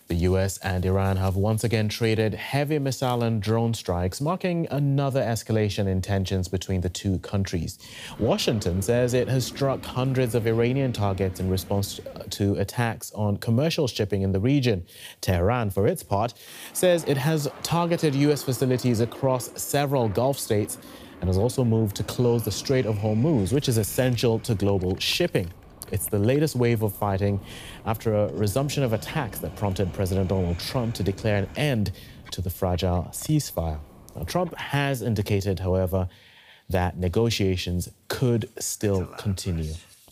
The US and Iran have once again traded heavy missile and drone strikes, marking another escalation in tensions between the two countries. Washington says it has struck hundreds of Iranian targets in response to attacks on commercial shipping in the region. Tehran, for its part, says it has targeted US facilities across several Gulf states and has also moved to close the Strait of Hormuz, which is essential to global shipping. It's the latest wave of fighting after a resumption of attacks that prompted President Donald Trump to declare an end to the fragile ceasefire. Now, Trump has indicated, however, that negotiations could still continue.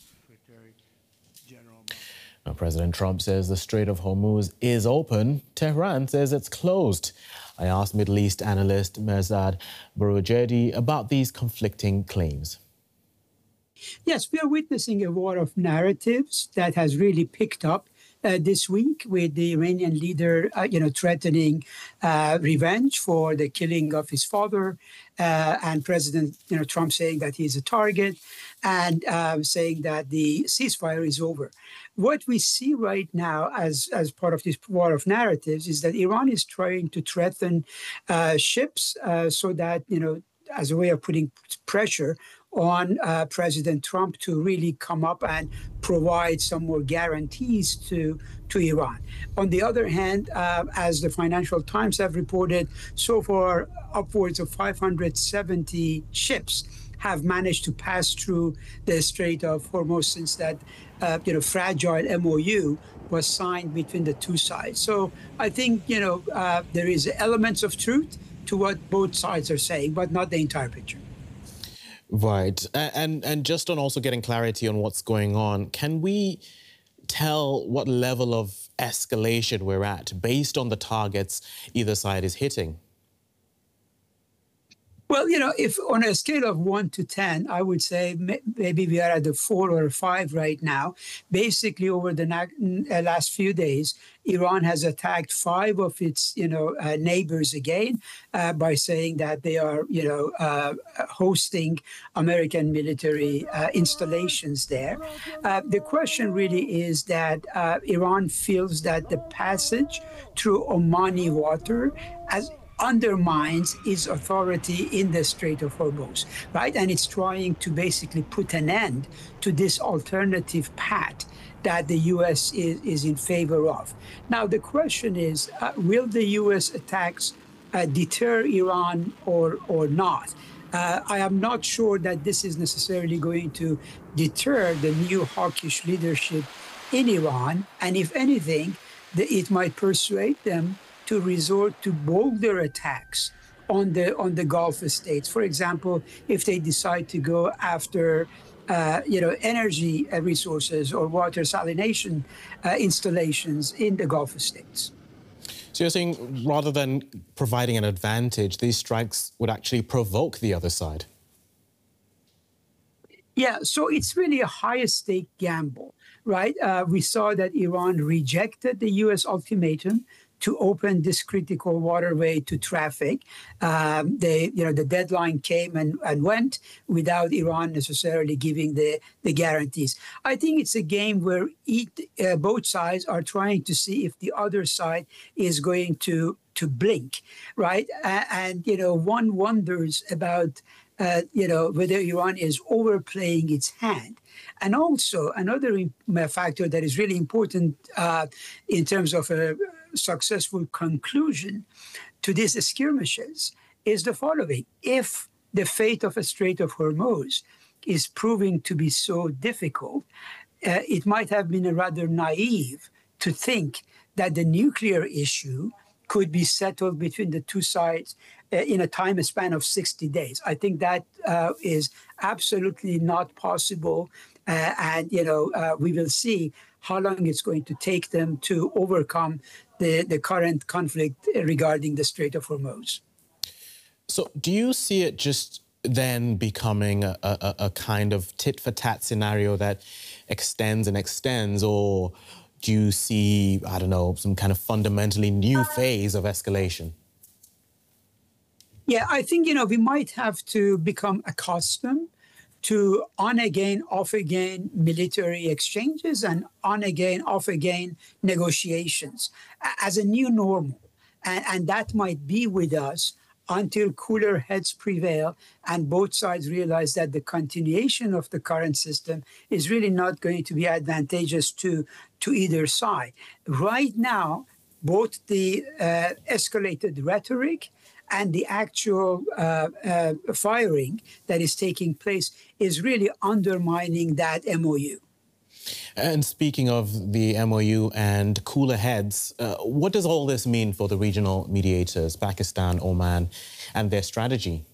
Now, President Trump says the Strait of Hormuz is open. Tehran says it's closed. I asked Middle East analyst Mehrdad Bourujerdi about these conflicting claims. Yes, we are witnessing a war of narratives that has really picked up this week with the Iranian leader, threatening revenge for the killing of his father, and President Trump saying that he's a target and saying that the ceasefire is over. What we see right now as part of this war of narratives is that Iran is trying to threaten ships so that, as a way of putting pressure on President Trump to really come up and provide some more guarantees to Iran. On the other hand, as the Financial Times have reported, so far upwards of 570 ships have managed to pass through the Strait of Hormuz since that fragile MOU was signed between the two sides. So I think there is elements of truth to what both sides are saying, but not the entire picture. Right. And just on also getting clarity on what's going on, can we tell what level of escalation we're at based on the targets either side is hitting? Well, if on a scale of 1 to 10, I would say maybe we are at a 4 or a 5 right now. Basically, over the last few days, Iran has attacked 5 of its, neighbors again by saying that they are, hosting American military installations there. The question really is that Iran feels that the passage through Omani water undermines its authority in the Strait of Hormuz, right? And it's trying to basically put an end to this alternative path that the U.S. is in favor of. Now, the question is, will the U.S. attacks deter Iran or not? I am not sure that this is necessarily going to deter the new hawkish leadership in Iran. And if anything, it might persuade them to resort to bolder attacks on the Gulf states. For example, if they decide to go after energy resources or water salination installations in the Gulf states. So you're saying rather than providing an advantage, these strikes would actually provoke the other side? Yeah, so it's really a high-stake gamble, right? We saw that Iran rejected the U.S. ultimatum to open this critical waterway to traffic. The deadline came and went without Iran necessarily giving the guarantees. I think it's a game where both sides are trying to see if the other side is going to blink, right? And one wonders about whether Iran is overplaying its hand. And also another factor that is really important in terms of a successful conclusion to these skirmishes is the following. If the fate of a Strait of Hormuz is proving to be so difficult, it might have been rather naive to think that the nuclear issue could be settled between the two sides in a time span of 60 days. I think that is absolutely not possible. And we will see how long it's going to take them to overcome the current conflict regarding the Strait of Hormuz. So do you see it just then becoming a kind of tit-for-tat scenario that extends and extends, or do you see, I don't know, some kind of fundamentally new phase of escalation? Yeah, I think, we might have to become accustomed to on-again, off-again military exchanges and on-again, off-again negotiations as a new normal. And that might be with us until cooler heads prevail and both sides realize that the continuation of the current system is really not going to be advantageous to either side. Right now, both the escalated rhetoric and the actual firing that is taking place is really undermining that MOU. And speaking of the MOU and cooler heads, what does all this mean for the regional mediators, Pakistan, Oman, and their strategy?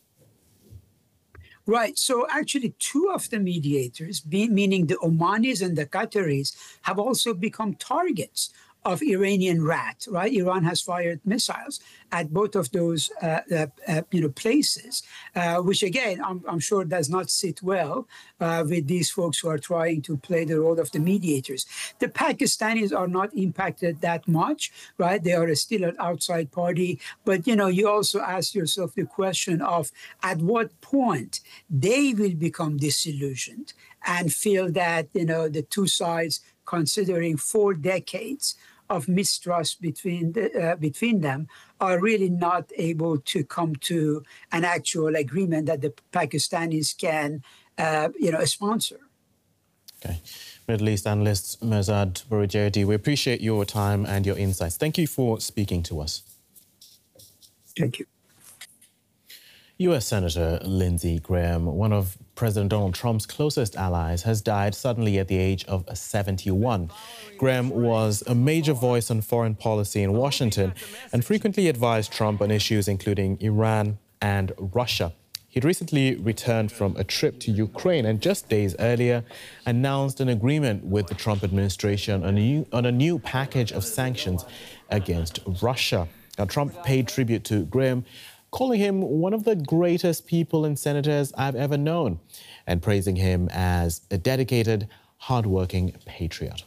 Right. So actually, two of the mediators, meaning the Omanis and the Qataris, have also become targets of Iranian rat, right? Iran has fired missiles at both of those places, which again, I'm sure does not sit well with these folks who are trying to play the role of the mediators. The Pakistanis are not impacted that much, right? They are still an outside party. But, you also ask yourself the question of at what point they will become disillusioned and feel that, the two sides, considering 4 decades of mistrust between them, are really not able to come to an actual agreement that the Pakistanis can, sponsor. Okay. Middle East analyst Mirzad Boroujerdi, we appreciate your time and your insights. Thank you for speaking to us. Thank you. U.S. Senator Lindsey Graham, one of President Donald Trump's closest allies, has died suddenly at the age of 71. Graham was a major voice on foreign policy in Washington and frequently advised Trump on issues including Iran and Russia. He'd recently returned from a trip to Ukraine and just days earlier announced an agreement with the Trump administration on a new package of sanctions against Russia. Now, Trump paid tribute to Graham, calling him one of the greatest people and senators I've ever known, and praising him as a dedicated, hardworking patriot.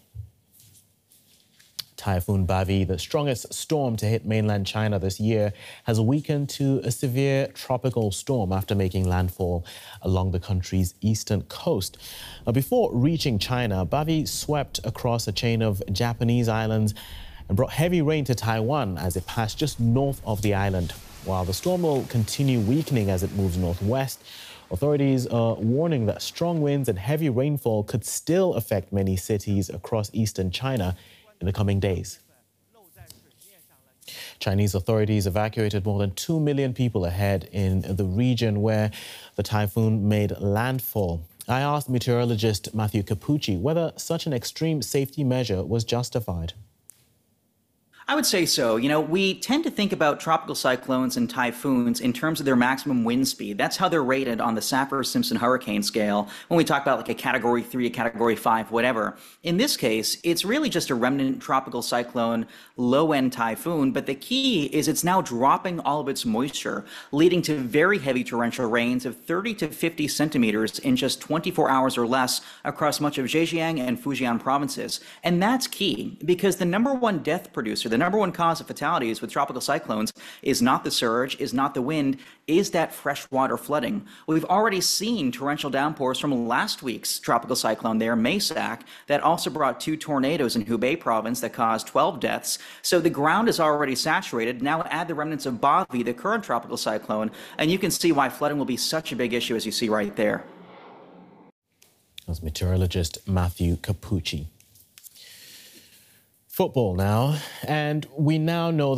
Typhoon Bavi, the strongest storm to hit mainland China this year, has weakened to a severe tropical storm after making landfall along the country's eastern coast. Now, before reaching China, Bavi swept across a chain of Japanese islands and brought heavy rain to Taiwan as it passed just north of the island. While the storm will continue weakening as it moves northwest, authorities are warning that strong winds and heavy rainfall could still affect many cities across eastern China in the coming days. Chinese authorities evacuated more than 2 million people ahead in the region where the typhoon made landfall. I asked meteorologist Matthew Capucci whether such an extreme safety measure was justified. I would say so. We tend to think about tropical cyclones and typhoons in terms of their maximum wind speed. That's how they're rated on the Saffir-Simpson hurricane scale when we talk about like a category 3, a category 5, whatever. In this case, it's really just a remnant tropical cyclone, low-end typhoon, but the key is it's now dropping all of its moisture, leading to very heavy torrential rains of 30 to 50 centimeters in just 24 hours or less across much of Zhejiang and Fujian provinces. And that's key because the number one death producer, the number one cause of fatalities with tropical cyclones is not the surge, is not the wind, is that freshwater flooding. We've already seen torrential downpours from last week's tropical cyclone there, Maysak, that also brought 2 tornadoes in Hubei province that caused 12 deaths. So the ground is already saturated. Now add the remnants of Bavi, the current tropical cyclone, and you can see why flooding will be such a big issue as you see right there. That's meteorologist Matthew Capucci. Football now, and we now know